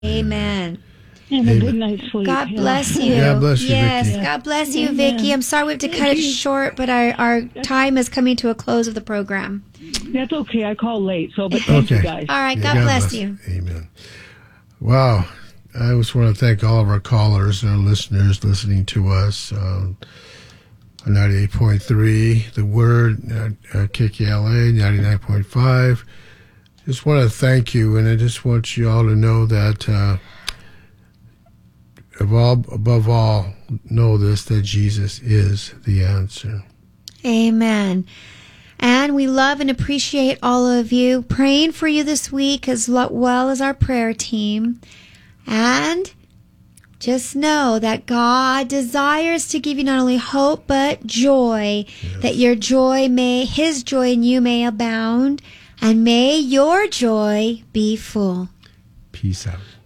Amen. And a good night's sleep. God bless you. God bless you, yes, Vicki. God bless you, Vicki. I'm sorry we have to cut it short, but our time is coming to a close of the program. That's okay. I called late, but thank you guys. All right, God bless you. Amen. Wow. I just want to thank all of our callers and our listeners listening to us on 98.3, The Word, KKLA, 99.5. Just want to thank you, and I just want you all to know that above all, know this, that Jesus is the answer. Amen. And we love and appreciate all of you praying for you this week as well as our prayer team. And just know that God desires to give you not only hope, but joy, that your joy His joy in you may abound, and may your joy be full. Peace out.